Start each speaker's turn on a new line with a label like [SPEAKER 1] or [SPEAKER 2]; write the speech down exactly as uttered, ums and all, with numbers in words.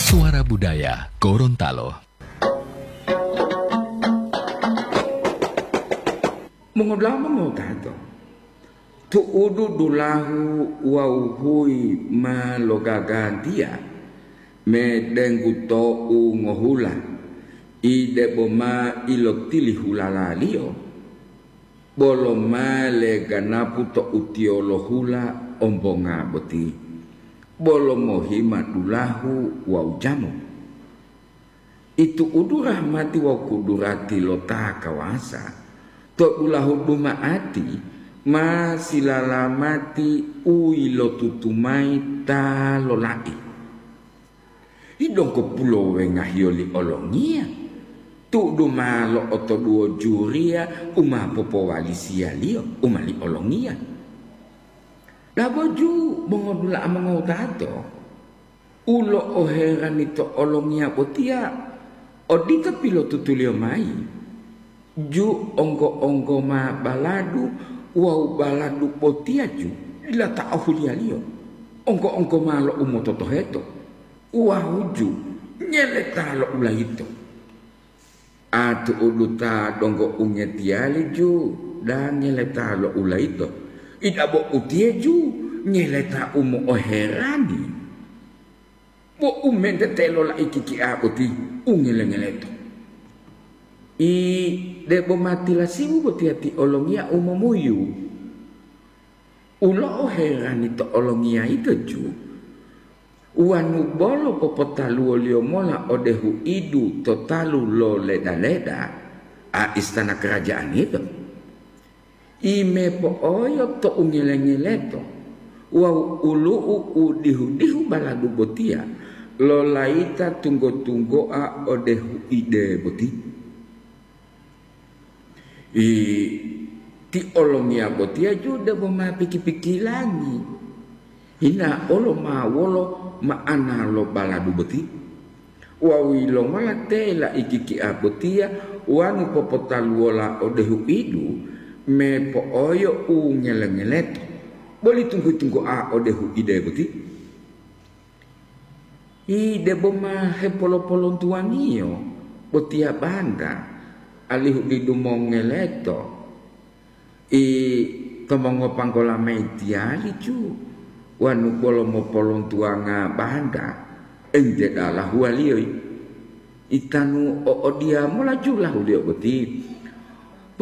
[SPEAKER 1] Suara Budaya Gorontalo.
[SPEAKER 2] Mengulang mau tato. Tu udu dulahu wauhui malogagantia me denguto u ngohula ide boma ilotili hulalio bolo male ganapu to utiolo hula ombonga boti bolo mohima dulahu wau jamu itu udu rahmati wa kudurati lota kawasa to dulahu duma ati ma silalamati uilo tutumai ta lolai idong ko pulo wenga hioli olongia tu duma lo oto duo juria uma popo walisia lio umali olongia laboju mengodula mengotato ulo oheran itu olongia potia odita pilo tutulio mai ju onggo onggo ma baladu wau baladu potia ju ila ta'ahulia lio onggo onggo ma lo umo totoheto uahuju nyele talo ula itu atu uluta donggo ungetiali ju dan nyele talo ula itu idabo utieju nyeleta umu oherani bo umende telo la ikiki abuti ungelengeleto i debo mati la sibu botiati olongia umumuyu ulo oherani to olongia itu ju uanu bolo popotalu olio mola odehu idu totalu lo leda leda a istana kerajaan itu ime po oyo to ungilengeleto wau ulu u dihu dihu baladu botia lo laita tunggo tunggo a odehu ide boti i ti olomia botia juda boma piki piki lagi hina olo ma wolo ma ana lo baladu boti wawi lo mala tela ikiki a botia wanu popotaluola odehu idu me po oyo u ngelengeleto boleh tunggu-tunggu a odehu ide beti ide boma he polo-polon tuanio botia banda alihu idu mongeleto i tomongo panggola meitiali cu wanu polo mo polon tuanga banda ende dalah walioi itanu o odia molaju lah ulio beti